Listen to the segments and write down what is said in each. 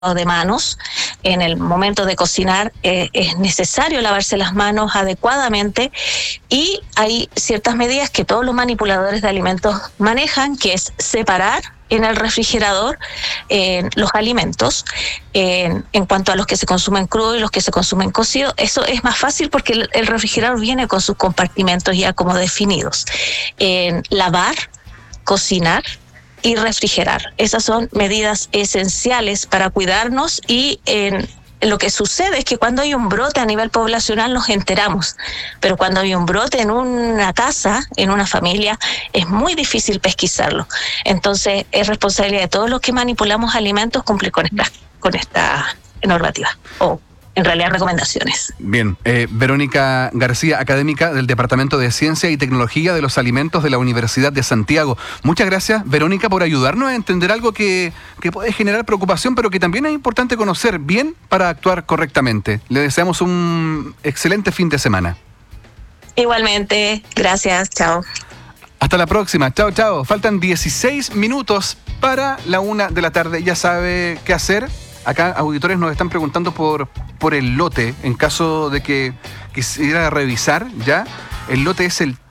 de manos. En el momento de cocinar es necesario lavarse las manos adecuadamente, y hay ciertas medidas que todos los manipuladores de alimentos manejan, que es separar en el refrigerador los alimentos en cuanto a los que se consumen crudos y los que se consumen cocidos. Eso es más fácil porque el refrigerador viene con sus compartimentos ya como definidos. Lavar, cocinar y refrigerar. Esas son medidas esenciales para cuidarnos, y lo que sucede es que cuando hay un brote a nivel poblacional nos enteramos, pero cuando hay un brote en una casa, en una familia, es muy difícil pesquisarlo. Entonces es responsabilidad de todos los que manipulamos alimentos cumplir con esta normativa, o en realidad recomendaciones. Bien, Verónica García, académica del Departamento de Ciencia y Tecnología de los Alimentos de la Universidad de Santiago. Muchas gracias, Verónica, por ayudarnos a entender algo que puede generar preocupación, pero que también es importante conocer bien para actuar correctamente. Le deseamos un excelente fin de semana. Igualmente, gracias, chao. Hasta la próxima, chao, chao. Faltan 16 minutos para la 1 de la tarde. Ya sabe qué hacer. Acá auditores nos están preguntando por el lote, en caso de que quisiera revisar, ya. El lote es el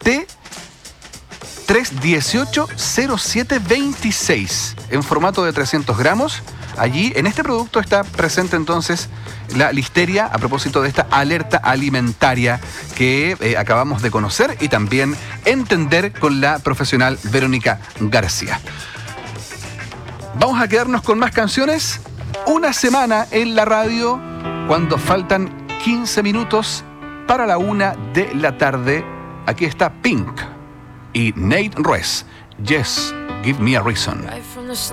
T3180726, en formato de 300 gramos. Allí, en este producto está presente entonces la listeria, a propósito de esta alerta alimentaria que acabamos de conocer y también entender con la profesional Verónica García. Vamos a quedarnos con más canciones. Una semana en la radio, cuando faltan 15 minutos para la 1 de la tarde. Aquí está Pink y Nate Ruess. Yes, give me a reason.